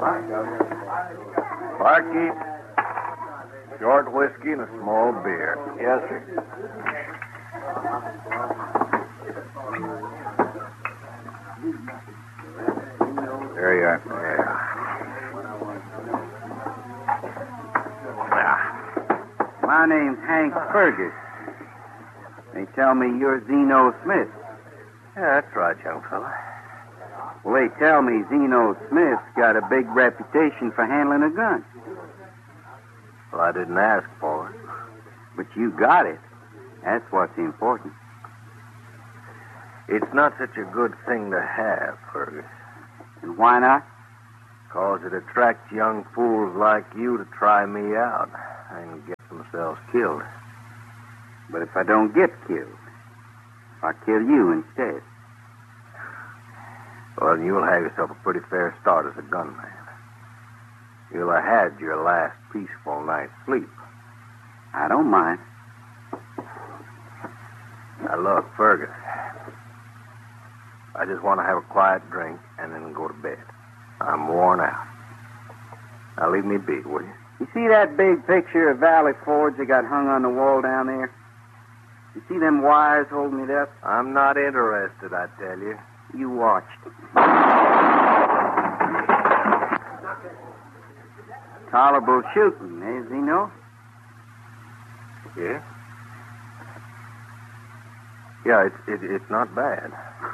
Barkeep, short whiskey and a small beer. Yes, sir. There you are. Yeah. My name's Hank Fergus. They tell me you're Zeno Smith. Yeah, that's right, young fella. Well, they tell me Zeno Smith's got a big reputation for handling a gun. Well, I didn't ask for it. But you got it. That's what's important. It's not such a good thing to have, Fergus. And why not? 'Cause it attracts young fools like you to try me out and get themselves killed. But if I don't get killed, I'll kill you instead. Well, you'll have yourself a pretty fair start as a gunman. You'll have had your last peaceful night's sleep. I don't mind. Now, look, Fergus. I just want to have a quiet drink and then go to bed. I'm worn out. Now, leave me be, will you? You see that big picture of Valley Forge they got hung on the wall down there? You see them wires holding it up? I'm not interested, I tell you. You watched. Tolerable shooting, eh, Zeno? Yeah? Yeah, it's not bad.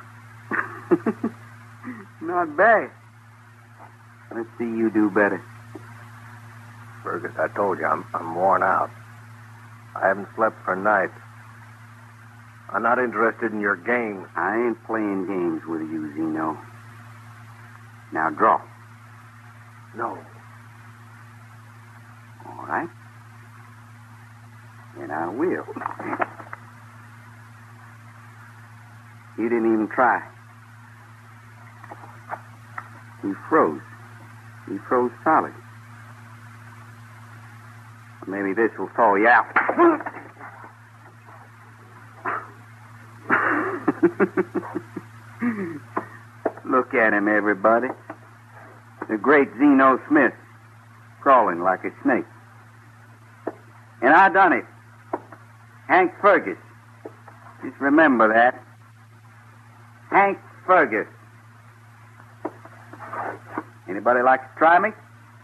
Not bad. Let's see you do better. Fergus, I told you, I'm worn out. I haven't slept for nights. I'm not interested in your games. I ain't playing games with you, Zeno. Now draw. No. All right. Then I will. You didn't even try. He froze. He froze solid. Maybe this will thaw you out. Look at him, everybody. The great Zeno Smith, crawling like a snake. And I done it. Hank Fergus. Just remember that. Hank Fergus. Anybody like to try me?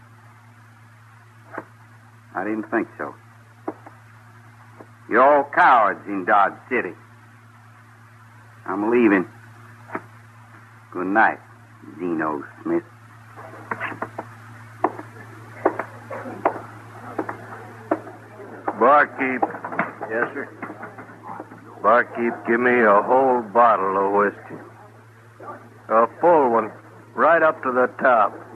I didn't think so. You're all cowards in Dodge City. I'm leaving. Good night, Zeno Smith. Barkeep. Yes, sir. Barkeep, give me a whole bottle of whiskey. A full one, right up to the top.